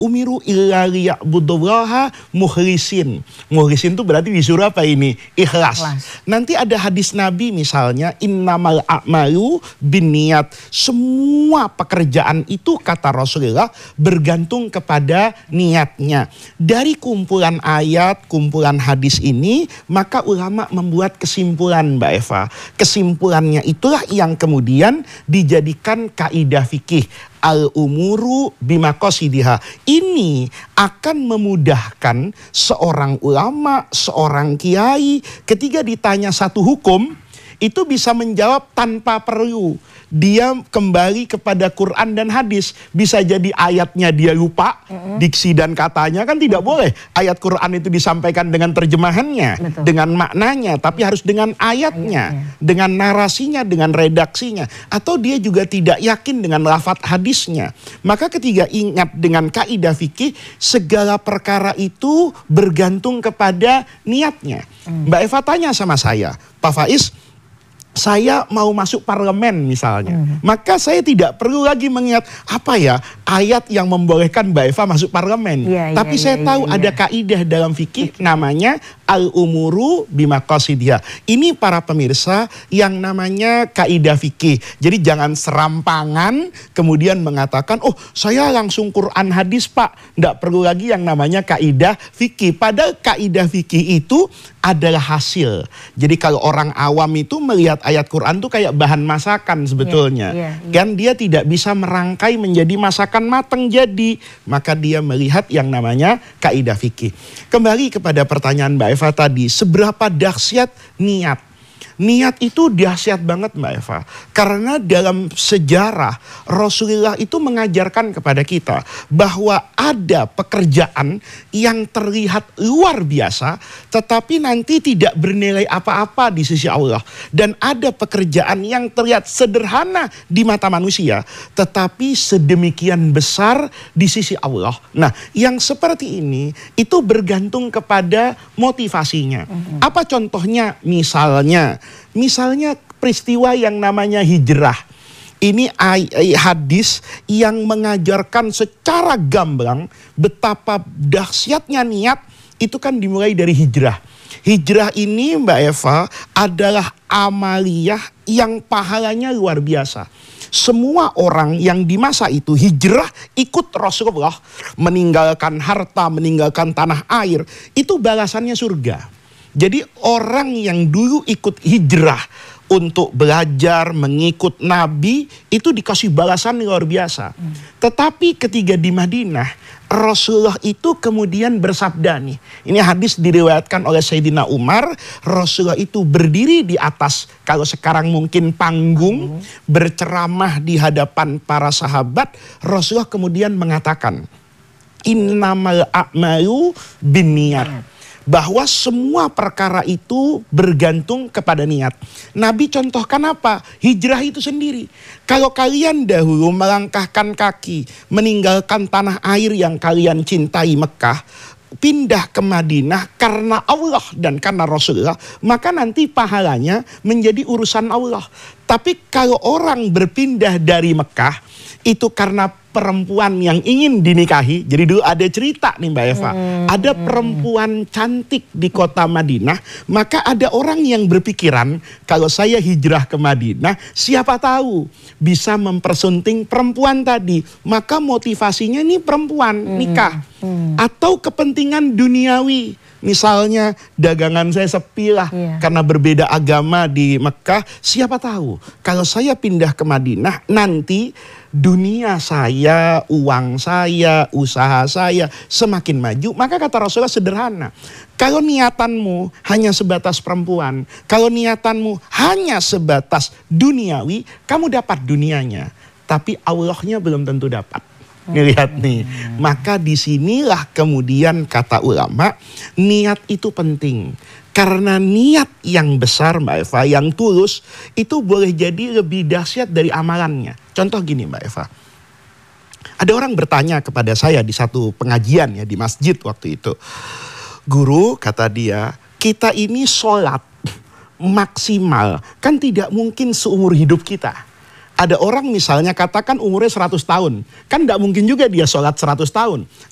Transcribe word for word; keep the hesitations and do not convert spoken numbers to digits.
umiru illa liya'budullaha mukhlisin. Mukhlisin itu berarti disuruh apa ini? Ikhlas. Ikhlas. Nanti ada hadis Nabi misalnya, innamal a'malu binniyat. Semua pekerjaan itu kata Rasulullah bergantung kepada niatnya. Dari kumpulan ayat, kumpulan hadis ini, maka ulama membuat kesimpulan Mbak Eva. Kesimpulannya itulah yang kemudian dijadikan kaidah fikih. Al-umuru bimaqasidiha. Ini akan memudahkan seorang ulama, seorang kiai ketika ditanya satu hukum, itu bisa menjawab tanpa perlu dia kembali kepada Quran dan hadis. Bisa jadi ayatnya dia lupa, mm-hmm. diksi dan katanya kan tidak mm-hmm. boleh. Ayat Quran itu disampaikan dengan terjemahannya, betul. Dengan maknanya, tapi harus dengan ayatnya, ayatnya, dengan narasinya, dengan redaksinya. Atau dia juga tidak yakin dengan lafadz hadisnya. Maka ketika ingat dengan kaidah fikih, segala perkara itu bergantung kepada niatnya. Mm. Mbak Eva tanya sama saya, Pak Faiz, saya mau masuk parlemen misalnya, hmm. maka saya tidak perlu lagi mengingat apa ya ayat yang membolehkan Mbak Eva masuk parlemen. Ya, Tapi ya, saya ya, tahu ya, ada ya. kaidah dalam fikih namanya al-umuru bimaqasidiha. Ini para pemirsa yang namanya kaidah fikih. Jadi jangan serampangan kemudian mengatakan, oh saya langsung Quran hadis Pak, tidak perlu lagi yang namanya kaidah fikih. Padahal kaidah fikih itu adalah hasil. Jadi kalau orang awam itu melihat ayat Quran itu kayak bahan masakan sebetulnya. Yeah, yeah, yeah. Kan dia tidak bisa merangkai menjadi masakan matang jadi. Maka dia melihat yang namanya kaidah fikih. Kembali kepada pertanyaan Mbak Eva tadi, seberapa dahsyat niat? Niat itu dahsyat banget Mbak Eva. Karena dalam sejarah Rasulullah itu mengajarkan kepada kita bahwa ada pekerjaan yang terlihat luar biasa tetapi nanti tidak bernilai apa-apa di sisi Allah. Dan ada pekerjaan yang terlihat sederhana di mata manusia tetapi sedemikian besar di sisi Allah. Nah, yang seperti ini itu bergantung kepada motivasinya. Apa contohnya? Misalnya Misalnya peristiwa yang namanya hijrah. Ini hadis yang mengajarkan secara gamblang betapa dahsyatnya niat itu kan dimulai dari hijrah. Hijrah ini Mbak Eva adalah amaliyah yang pahalanya luar biasa. Semua orang yang di masa itu hijrah ikut Rasulullah, meninggalkan harta, meninggalkan tanah air, itu balasannya surga. Jadi orang yang dulu ikut hijrah untuk belajar, mengikut Nabi, itu dikasih balasan luar biasa. Hmm. Tetapi ketika di Madinah, Rasulullah itu kemudian bersabda nih. Ini hadis diriwayatkan oleh Sayyidina Umar. Rasulullah itu berdiri di atas, kalau sekarang mungkin panggung, hmm. berceramah di hadapan para sahabat. Rasulullah kemudian mengatakan, innamal a'malu binniyat. Hmm. Bahwa semua perkara itu bergantung kepada niat. Nabi contohkan apa? Hijrah itu sendiri. Kalau kalian dahulu melangkahkan kaki, meninggalkan tanah air yang kalian cintai Mekah, pindah ke Madinah karena Allah dan karena Rasulullah, maka nanti pahalanya menjadi urusan Allah. Tapi kalau orang berpindah dari Mekah, itu karena perempuan yang ingin dinikahi. Jadi dulu ada cerita nih Mbak Eva. Hmm, ada perempuan cantik di kota Madinah. Maka ada orang yang berpikiran, kalau saya hijrah ke Madinah, siapa tahu bisa mempersunting perempuan tadi. Maka motivasinya nih perempuan nikah. Hmm, hmm. Atau kepentingan duniawi. Misalnya dagangan saya sepi lah yeah. karena berbeda agama di Mekah. Siapa tahu kalau saya pindah ke Madinah nanti dunia saya, uang saya, usaha saya semakin maju. Maka kata Rasulullah sederhana. Kalau niatanmu hanya sebatas perempuan, kalau niatanmu hanya sebatas duniawi, kamu dapat dunianya. Tapi Allahnya belum tentu dapat. Ngelihat nih, maka disinilah kemudian kata ulama, niat itu penting. Karena niat yang besar Mbak Eva, yang tulus, itu boleh jadi lebih dahsyat dari amalannya. Contoh gini Mbak Eva, ada orang bertanya kepada saya di satu pengajian ya di masjid waktu itu. Guru, kata dia, kita ini sholat maksimal, kan tidak mungkin seumur hidup kita. Ada orang misalnya katakan umurnya seratus tahun. Kan tidak mungkin juga dia sholat seratus tahun.